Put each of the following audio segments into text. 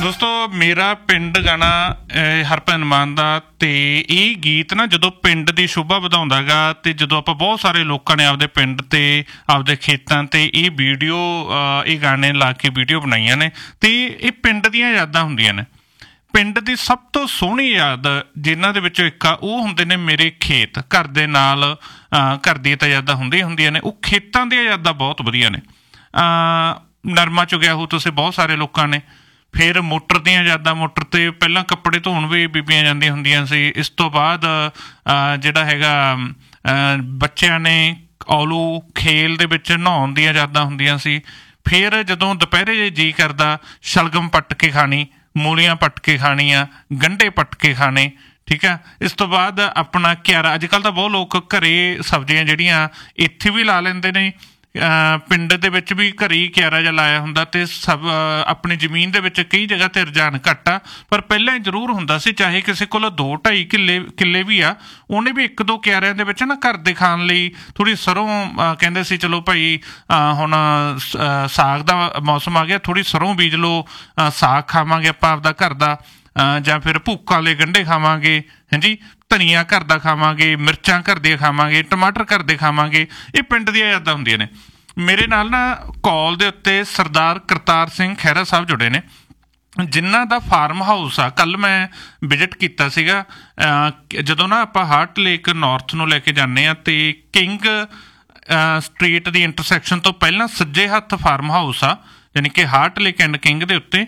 ਦੋਸਤੋ ਮੇਰਾ ਪਿੰਡ ਗਾਣਾ ਹਰਭਜਨ ਮਾਨ ਦਾ ਤੇ ਇਹ ਗੀਤ ਨਾ ਜਦੋਂ ਪਿੰਡ ਦੀ ਸ਼ੋਭਾ ਵਧਾਉਂਦਾ ਗਾ ਤੇ ਜਦੋਂ ਆਪਾਂ ਬਹੁਤ ਸਾਰੇ ਲੋਕਾਂ ਨੇ ਆਪਦੇ ਪਿੰਡ ਤੇ ਆਪਦੇ ਖੇਤਾਂ ਤੇ ਇਹ ਵੀਡੀਓ ਇਹ ਗਾਣੇ ਲਾ ਕੇ ਵੀਡੀਓ ਬਣਾਈਆਂ ਨੇ ਤੇ ਇਹ ਪਿੰਡ ਦੀਆਂ ਯਾਦਾਂ ਹੁੰਦੀਆਂ ਨੇ। ਪਿੰਡ ਦੀ ਸਭ ਤੋਂ ਸੋਹਣੀ ਯਾਦ ਜਿਨ੍ਹਾਂ ਦੇ ਵਿੱਚੋਂ ਇੱਕ ਆ ਉਹ ਹੁੰਦੇ ਨੇ ਮੇਰੇ ਖੇਤ। ਘਰ ਦੇ ਨਾਲ ਘਰ ਦੀਆਂ ਤਾਂ ਯਾਦਾਂ ਹੁੰਦੀਆਂ ਨੇ, ਉਹ ਖੇਤਾਂ ਦੀਆਂ ਯਾਦਾਂ ਬਹੁਤ ਵਧੀਆ ਨੇ। ਨਰਮਾ ਚੁਗਿਆ ਹੋ ਤੁਸੀਂ ਬਹੁਤ ਸਾਰੇ ਲੋਕਾਂ ਨੇ। ਫਿਰ ਮੋਟਰ ਦੀਆਂ ਯਾਦਾਂ, ਮੋਟਰ 'ਤੇ ਪਹਿਲਾਂ ਕੱਪੜੇ ਧੋਣ ਵੀ ਬੀਬੀਆਂ ਜਾਂਦੀਆਂ ਹੁੰਦੀਆਂ ਸੀ। ਇਸ ਤੋਂ ਬਾਅਦ ਜਿਹੜਾ ਹੈਗਾ ਬੱਚਿਆਂ ਨੇ ਔਲੂ ਖੇਲ ਦੇ ਵਿੱਚ ਨਹਾਉਣ ਦੀਆਂ ਯਾਦਾਂ ਹੁੰਦੀਆਂ ਸੀ। ਫਿਰ ਜਦੋਂ ਦੁਪਹਿਰੇ ਜੇ ਜੀਅ ਕਰਦਾ ਸ਼ਲਗਮ ਪੱਟ ਕੇ ਖਾਣੀ, ਮੂਲੀਆਂ ਪੱਟ ਕੇ ਖਾਣੀਆਂ, ਗੰਢੇ ਪੱਟ ਕੇ ਖਾਣੇ, ਠੀਕ ਆ। ਇਸ ਤੋਂ ਬਾਅਦ ਆਪਣਾ ਕਿਆਰਾ, ਅੱਜ ਕੱਲ੍ਹ ਤਾਂ ਬਹੁਤ ਲੋਕ ਘਰੇ ਸਬਜ਼ੀਆਂ ਜਿਹੜੀਆਂ ਇੱਥੇ ਵੀ ਲਾ ਲੈਂਦੇ ਨੇ, ਪਿੰਡ ਦੇ ਵਿੱਚ ਵੀ ਘਰੇ ਹੀ ਕਿਆਰਾ ਜਿਹਾ ਲਾਇਆ ਹੁੰਦਾ ਅਤੇ ਸਭ ਆਪਣੀ ਜ਼ਮੀਨ ਦੇ ਵਿੱਚ ਕਈ ਜਗ੍ਹਾ 'ਤੇ ਰੁਝਾਨ ਘੱਟ ਆ, ਪਰ ਪਹਿਲਾਂ ਜ਼ਰੂਰ ਹੁੰਦਾ ਸੀ। ਚਾਹੇ ਕਿਸੇ ਕੋਲ 2-2.5 ਕਿੱਲੇ ਵੀ ਆ, ਉਹਨੇ ਵੀ 1-2 ਕਿਆਰਿਆਂ ਦੇ ਵਿੱਚ ਨਾ ਘਰ ਦੇ ਖਾਣ ਲਈ ਥੋੜ੍ਹੀ ਸਰੋਂ ਕਹਿੰਦੇ ਸੀ ਚਲੋ ਭਾਈ ਹੁਣ ਸਾਗ ਦਾ ਮੌਸਮ ਆ ਗਿਆ, ਥੋੜ੍ਹੀ ਸਰੋਂ ਬੀਜ ਲਓ, ਸਾਗ ਖਾਵਾਂਗੇ ਆਪਾਂ ਆਪਦਾ ਘਰ ਦਾ, ਜਾਂ ਫਿਰ ਭੂਕਾਂ ਵਾਲੇ ਗੰਢੇ ਖਾਵਾਂਗੇ, ਹਾਂਜੀ, ਧਨੀਆ ਘਰ ਦਾ ਖਾਵਾਂਗੇ, ਮਿਰਚਾਂ ਘਰ ਦੀਆਂ ਖਾਵਾਂਗੇ, ਟਮਾਟਰ ਘਰ ਦੇ ਖਾਵਾਂਗੇ। ਇਹ ਪਿੰਡ ਦੀਆਂ ਯਾਦਾਂ ਹੁੰਦੀਆਂ ਨੇ। ਮੇਰੇ ਨਾਲ ਨਾ ਕਾਲ ਦੇ ਉੱਤੇ ਸਰਦਾਰ ਕਰਤਾਰ ਸਿੰਘ ਖਹਿਰਾ ਸਾਹਿਬ ਜੁੜੇ ਨੇ, ਜਿਨ੍ਹਾਂ ਦਾ ਫਾਰਮ ਹਾਊਸ ਆ। ਕੱਲ੍ਹ ਮੈਂ ਵਿਜ਼ਿਟ ਕੀਤਾ ਸੀਗਾ। ਜਦੋਂ ਨਾ ਆਪਾਂ ਹਾਰਟ ਲੇਕ ਨੌਰਥ ਨੂੰ ਲੈ ਕੇ ਜਾਂਦੇ ਹਾਂ ਅਤੇ ਕਿੰਗ ਸਟਰੀਟ ਦੀ ਇੰਟਰਸੈਕਸ਼ਨ ਤੋਂ ਪਹਿਲਾਂ ਸੱਜੇ ਹੱਥ ਫਾਰਮ ਹਾਊਸ ਆ, ਯਾਨੀ ਕਿ ਹਾਰਟ ਲੇਕ ਐਂਡ ਕਿੰਗ ਦੇ ਉੱਤੇ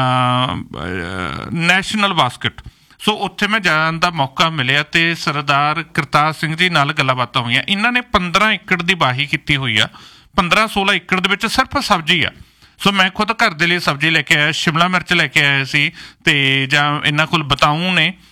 ਨੈਸ਼ਨਲ ਬਾਸਕਟ। ਸੋ ਉੱਥੇ ਮੈਂ ਜਾਣ ਦਾ ਮੌਕਾ ਮਿਲਿਆ ਅਤੇ ਸਰਦਾਰ ਕਰਤਾਰ ਸਿੰਘ ਜੀ ਨਾਲ ਗੱਲਾਂ ਬਾਤਾਂ ਹੋਈਆਂ। ਇਹਨਾਂ ਨੇ 15 ਏਕੜ ਦੀ ਵਾਹੀ ਕੀਤੀ ਹੋਈ ਆ। 15-16 ਏਕੜ ਦੇ ਵਿੱਚ ਸਿਰਫ ਸਬਜ਼ੀ ਆ। ਸੋ ਮੈਂ ਖੁਦ ਘਰ ਦੇ ਲਈ ਸਬਜ਼ੀ ਲੈ ਕੇ ਆਇਆ, ਸ਼ਿਮਲਾ ਮਿਰਚ ਲੈ ਕੇ ਆਇਆ ਸੀ, ਅਤੇ ਜਾਂ ਇਹਨਾਂ ਕੋਲ ਬਤਾਊਂ ਨੇ